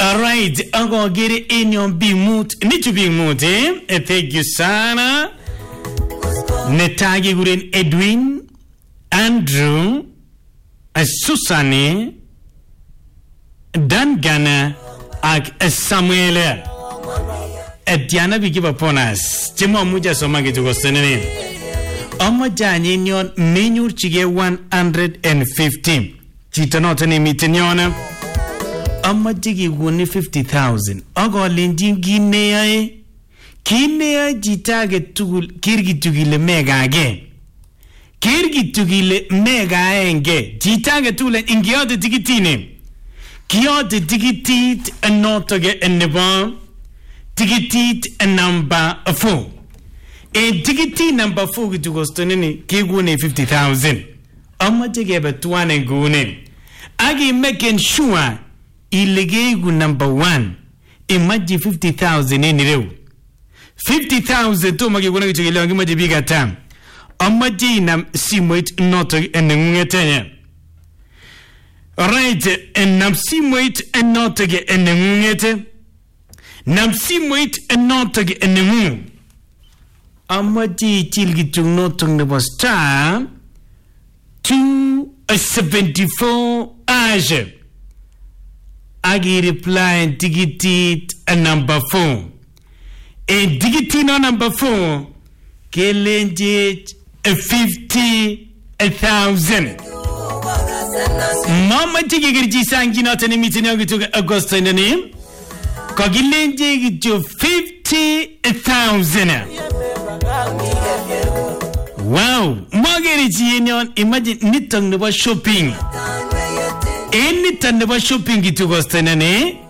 Alright, I'll get it in your big mood. Need to be mood, eh? Thank you, Sana. Netagi Guren Edwin, Andrew, Susani, Dan Gana, Samuel. Diana we give upon us. Jimo Muja Somagi to go sending. Omajani nyon menu chige 115. Chitanotani mitiniona. Omajigi wuni 50,000. Ogo linjin ginea. Kinea jitage tugul kirgi tugile mega again. Kirgi tugile mega enge. Jitage tule ingiote tikitine. Kiote tikitit anotoge enneba. Tikitit number 4. A ticket number 4 to go to Nini, Kigune 50,000. Omajige betuan and gune. Agi making sure illegegu number 1. Imagine 50,000 in the 50,000 to Maguna to Ilangima bigger time. Omajinam simwait not and the Mungetanya. Right, and nam simwait and not to get and the Mungete. Nam simwait and not to get in the moon. Amati tilgi tungnotung the star 274 age. Agi reply digitit a number 4. A digitino number 4 kelenjit 50,000. Mama tigirji sangi not an meeting to Augusta in the name. Kogilenje to 50,000. Wow, Margaret Union, imagine nitong the shopping. Any time the shopping to Augusta,